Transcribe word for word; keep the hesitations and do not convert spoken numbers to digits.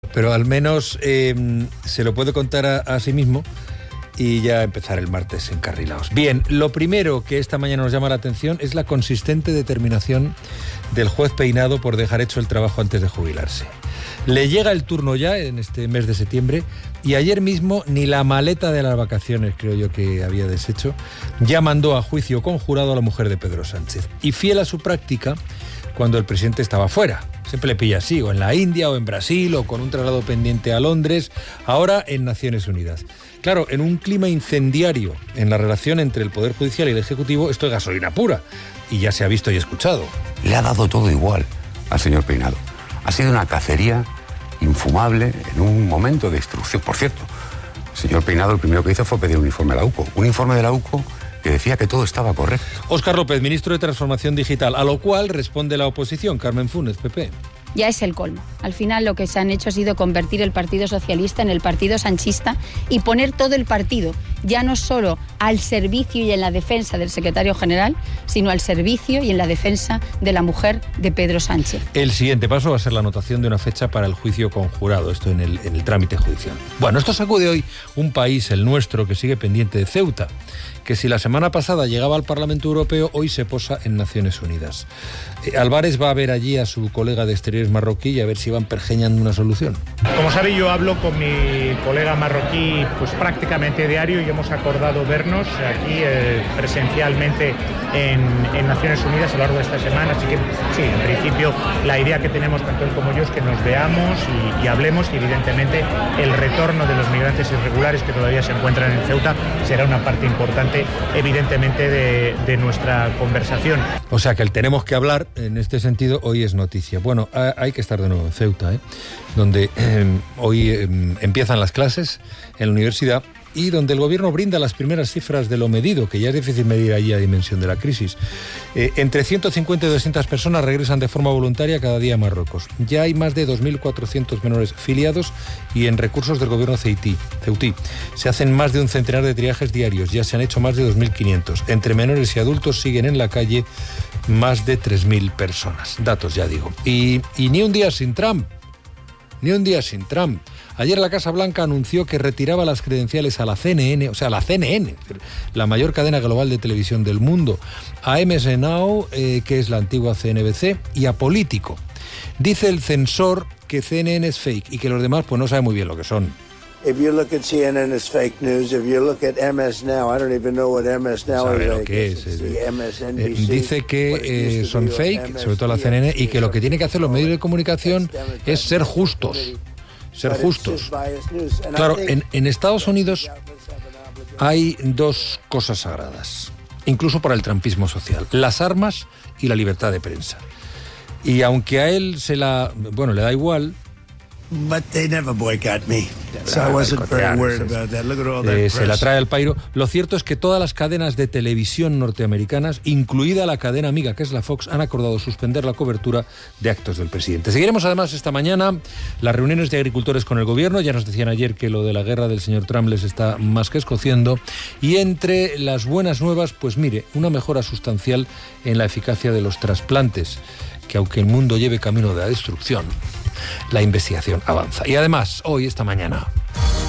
pero al menos eh, se lo puede contar a, a sí mismo y ya empezar el martes encarrilados. Bien, lo primero que esta mañana nos llama la atención es la consistente determinación del juez Peinado por dejar hecho el trabajo antes de jubilarse. Le llega el turno ya en este mes de septiembre y ayer mismo ni la maleta de las vacaciones, creo yo que había deshecho, ya mandó a juicio conjurado a la mujer de Pedro Sánchez. Y fiel a su práctica, cuando el presidente estaba fuera. Siempre le pilla así, o en la India, o en Brasil, o con un traslado pendiente a Londres, ahora en Naciones Unidas. Claro, en un clima incendiario en la relación entre el Poder Judicial y el Ejecutivo, esto es gasolina pura, y ya se ha visto y escuchado. Le ha dado todo igual al señor Peinado. Ha sido una cacería infumable en un momento de instrucción. Por cierto, el señor Peinado lo primero que hizo fue pedir un informe a la U C O. Un informe de la U C O que decía que todo estaba correcto. Óscar López, ministro de Transformación Digital, a lo cual responde la oposición, Carmen Funes, P P. Ya es el colmo. Al final lo que se han hecho ha sido convertir el Partido Socialista en el Partido Sanchista y poner todo el partido, ya no solo al servicio y en la defensa del secretario general, sino al servicio y en la defensa de la mujer de Pedro Sánchez. El siguiente paso va a ser la anotación de una fecha para el juicio conjurado, esto en el, en el trámite judicial. Bueno, esto sacude hoy un país, el nuestro, que sigue pendiente de Ceuta, que si la semana pasada llegaba al Parlamento Europeo, hoy se posa en Naciones Unidas. Eh, Álvarez va a ver allí a su colega de Exteriores marroquí y a ver si van pergeñando una solución. Como sabe, yo hablo con mi colega marroquí pues prácticamente diario y hemos acordado vernos aquí eh, presencialmente en, en Naciones Unidas a lo largo de esta semana. Así que sí, en principio la idea que tenemos tanto él como yo es que nos veamos y, y hablemos, y evidentemente el retorno de los migrantes irregulares que todavía se encuentran en Ceuta será una parte importante evidentemente de, de nuestra conversación. O sea que el tenemos que hablar en este sentido hoy es noticia. Bueno, hay que estar de nuevo en Ceuta, ¿eh? donde eh, hoy eh, empiezan las clases en la universidad y donde el gobierno brinda las primeras cifras de lo medido, que ya es difícil medir allí la dimensión de la crisis. Eh, entre ciento cincuenta y doscientas personas regresan de forma voluntaria cada día a Marruecos. Ya hay más de dos mil cuatrocientos menores filiados y en recursos del gobierno ceutí. ceutí. Se hacen más de un centenar de triajes diarios, ya se han hecho más de dos mil quinientos. Entre menores y adultos siguen en la calle más de tres mil personas. Datos, ya digo. Y, y ni un día sin Trump. Ni un día sin Trump. Ayer la Casa Blanca anunció que retiraba las credenciales a la C N N, o sea, a la C N N, la mayor cadena global de televisión del mundo, a M S Now, eh, que es la antigua C N B C, y a Político. Dice el censor que C N N es fake y que los demás pues no saben muy bien lo que son. If you look at C N N as fake news, if you look at M S Now, I don't even know what M S Now ¿Sabe is. lo que es? Eh, Eh, dice que eh, son fake, sobre todo la C N N, y que lo que tiene que hacer los medios de comunicación es ser justos. Ser justos. Claro, en, en Estados Unidos hay dos cosas sagradas, incluso para el trumpismo social: las armas y la libertad de prensa. Y aunque a él se la, bueno, le da igual. But they never boycott me, so I wasn't very worried about that. Look at all that Eh, press. se la trae al pairo. Lo cierto es que todas las cadenas de televisión norteamericanas, incluida la cadena amiga que es la Fox, han acordado suspender la cobertura de actos del presidente. Seguiremos además esta mañana las reuniones de agricultores con el gobierno. Ya nos decían ayer que lo de la guerra del señor Trump les está más que escociendo. Y entre las buenas nuevas, pues mire, una mejora sustancial en la eficacia de los trasplantes, que aunque el mundo lleve camino de la destrucción, la investigación avanza. Y además, hoy, esta mañana,